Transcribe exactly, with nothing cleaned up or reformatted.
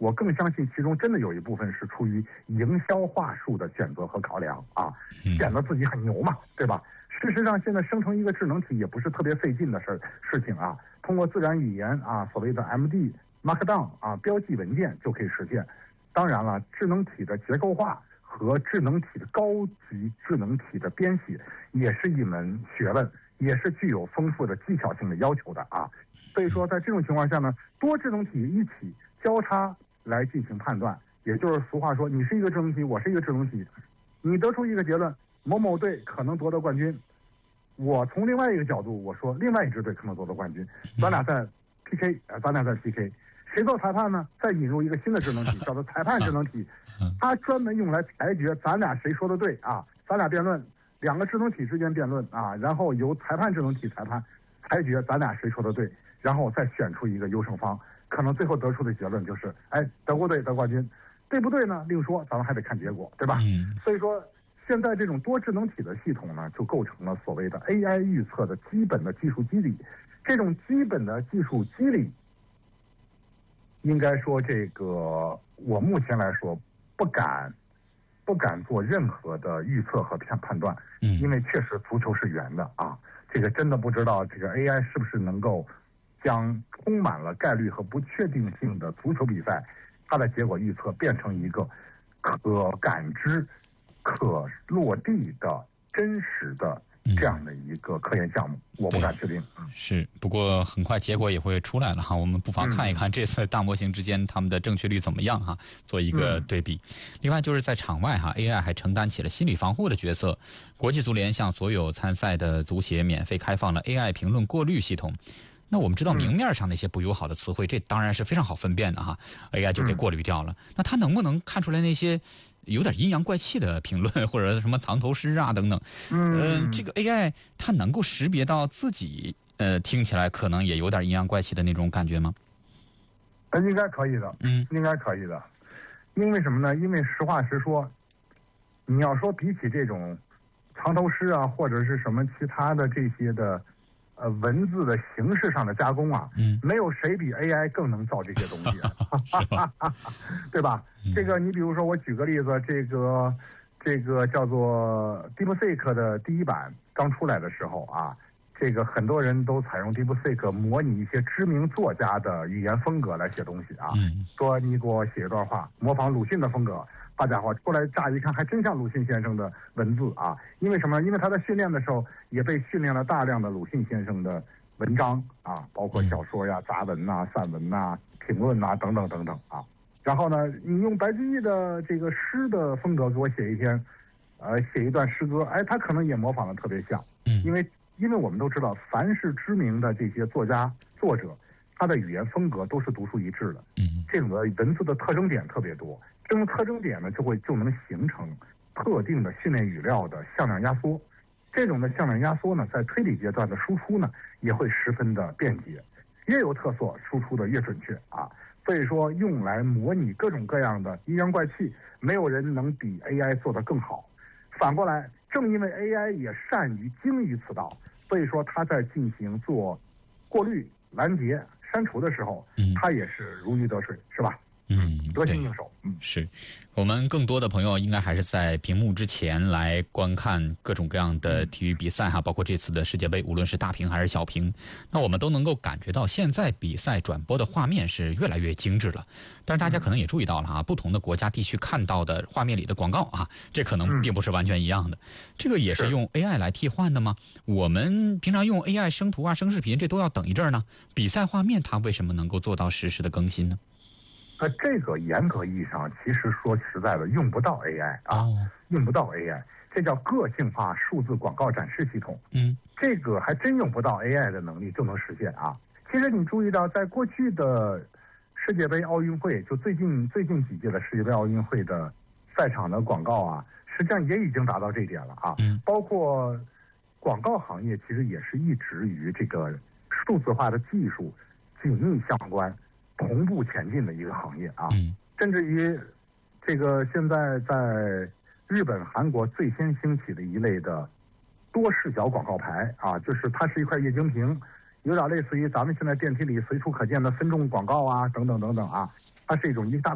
我更相信其中真的有一部分是出于营销话术的选择和考量啊，显得自己很牛嘛，对吧？事实上，现在生成一个智能体也不是特别费劲的事事情啊，通过自然语言啊，所谓的 M D、Markdown 啊标记文件就可以实现。当然了，智能体的结构化和智能体的高级智能体的编写也是一门学问，也是具有丰富的技巧性的要求的啊。所以说，在这种情况下呢，多智能体一起交叉来进行判断，也就是俗话说，你是一个智能体，我是一个智能体，你得出一个结论，某某队可能夺得冠军，我从另外一个角度我说另外一支队可能夺得冠军，咱俩在 P K， 咱俩在 P K， 谁做裁判呢？再引入一个新的智能体，叫做裁判智能体，它专门用来裁决咱俩谁说的对啊，咱俩辩论，两个智能体之间辩论啊，然后由裁判智能体裁判裁决咱俩谁说的对，然后再选出一个优胜方，可能最后得出的结论就是，哎，德国队得冠军，对不对呢？另说，咱们还得看结果，对吧？嗯，所以说，现在这种多智能体的系统呢，就构成了所谓的 A I 预测的基本的技术机理。这种基本的技术机理，应该说，这个我目前来说不敢不敢做任何的预测和判判断，嗯，因为确实足球是圆的啊，这个真的不知道这个 A I 是不是能够将充满了概率和不确定性的足球比赛，它的结果预测变成一个可感知、可落地的真实的这样的一个科研项目，我不敢确定。 是，不过很快结果也会出来了哈，我们不妨看一看这次大模型之间他们的正确率怎么样哈，做一个对比。嗯、另外就是在场外哈 ，A I 还承担起了心理防护的角色。国际足联向所有参赛的足协免费开放了 A I 评论过滤系统。那我们知道明面上那些不友好的词汇，这当然是非常好分辨的哈 ，A I 就给过滤掉了。那它能不能看出来那些有点阴阳怪气的评论，或者什么藏头诗啊等等？嗯、呃，这个 A I 它能够识别到自己呃听起来可能也有点阴阳怪气的那种感觉吗？ 呃，应该可以的，嗯，应该可以的。因为什么呢？因为实话实说，你要说比起这种藏头诗啊，或者是什么其他的这些的。呃，文字的形式上的加工啊，嗯，没有谁比 A I 更能造这些东西、啊，对吧？嗯、这个你比如说，我举个例子，这个这个叫做 DeepSeek 的第一版刚出来的时候啊，这个很多人都采用 DeepSeek 模拟一些知名作家的语言风格来写东西啊，嗯、说你给我写一段话，模仿鲁迅的风格。大家伙出来乍一看还真像鲁迅先生的文字啊，因为什么？因为他在训练的时候也被训练了大量的鲁迅先生的文章啊，包括小说呀、杂文呐、散文呐、评论呐等等等等啊。然后呢，你用白居易的这个诗的风格给我写一篇，呃，写一段诗歌，哎，他可能也模仿的特别像，因为因为我们都知道，凡是知名的这些作家作者，他的语言风格都是独树一帜的，嗯，这种的文字的特征点特别多。这种特征点呢，就会就能形成特定的训练语料的向量压缩。这种的向量压缩呢，在推理阶段的输出呢，也会十分的便捷，越有特色，输出的越准确啊。所以说，用来模拟各种各样的阴阳怪气，没有人能比 A I 做得更好。反过来，正因为 A I 也善于精于此道，所以说它在进行做过滤、拦截、删除的时候，它也是如鱼得水，是吧？ 嗯， 得心应手。嗯， 是我们更多的朋友应该还是在屏幕之前来观看各种各样的体育比赛哈，包括这次的世界杯，无论是大屏还是小屏，那我们都能够感觉到现在比赛转播的画面是越来越精致了。但是大家可能也注意到了哈，不同的国家地区看到的画面里的广告啊，这可能并不是完全一样的。这个也是用 A I 来替换的吗？我们平常用 A I 生图啊、生视频，这都要等一阵呢。比赛画面它为什么能够做到实时的更新呢？ 呃，这个严格意义上，其实说实在的，用不到 A I 啊，哦、用不到 A I， 这叫个性化数字广告展示系统。嗯，这个还真用不到 A I 的能力就能实现啊。其实你注意到，在过去的世界杯、奥运会，就最近最近几届的世界杯、奥运会的赛场的广告啊，实际上也已经达到这一点了啊。嗯，包括广告行业，其实也是一直与这个数字化的技术紧密相关。同步前进的一个行业啊，嗯，甚至于这个现在在日本、韩国最先兴起的一类的多视角广告牌啊，就是它是一块液晶屏，有点类似于咱们现在电梯里随处可见的分众广告啊，等等等等啊，它是一种一大